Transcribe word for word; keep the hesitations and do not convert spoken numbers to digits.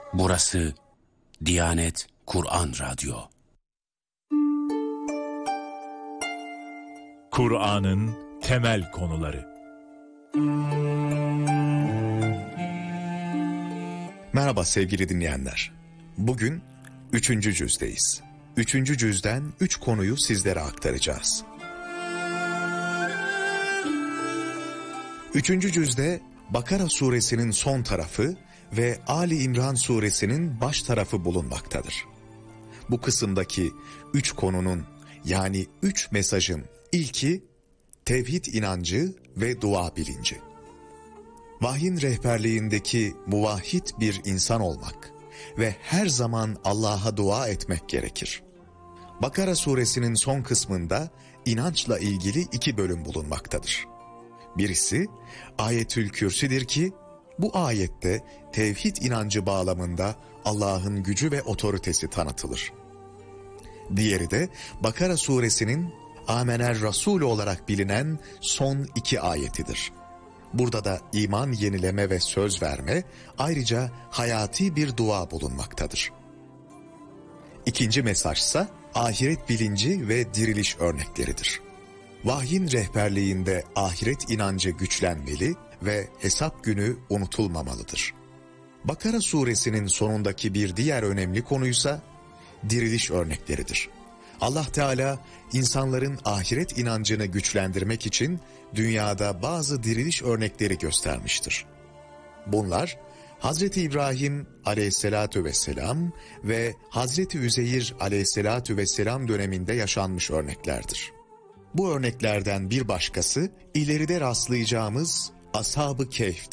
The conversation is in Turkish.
Burası Diyanet Kur'an Radyo. Kur'an'ın temel konuları. Merhaba sevgili dinleyenler. Bugün üçüncü cüzdeyiz. Üçüncü cüzden üç konuyu sizlere aktaracağız. Üçüncü cüzde Bakara suresinin son tarafı ve Ali İmran suresinin baş tarafı bulunmaktadır. Bu kısımdaki üç konunun yani üç mesajın ilki tevhid inancı ve dua bilinci. Vahyin rehberliğindeki muvahhid bir insan olmak ve her zaman Allah'a dua etmek gerekir. Bakara suresinin son kısmında inançla ilgili iki bölüm bulunmaktadır. Birisi Ayetül Kürsi'dir ki bu ayette tevhid inancı bağlamında Allah'ın gücü ve otoritesi tanıtılır. Diğeri de Bakara suresinin Amener Rasul olarak bilinen son iki ayetidir. Burada da iman yenileme ve söz verme, ayrıca hayati bir dua bulunmaktadır. İkinci mesajsa ahiret bilinci ve diriliş örnekleridir. Vahyin rehberliğinde ahiret inancı güçlenmeli ve hesap günü unutulmamalıdır. Bakara suresinin sonundaki bir diğer önemli konuysa diriliş örnekleridir. Allah Teala insanların ahiret inancını güçlendirmek için dünyada bazı diriliş örnekleri göstermiştir. Bunlar Hazreti İbrahim aleyhissalatu vesselam ve Hazreti Üzeyir aleyhissalatu vesselam döneminde yaşanmış örneklerdir. Bu örneklerden bir başkası ileride rastlayacağımız Ashab-ı Kehf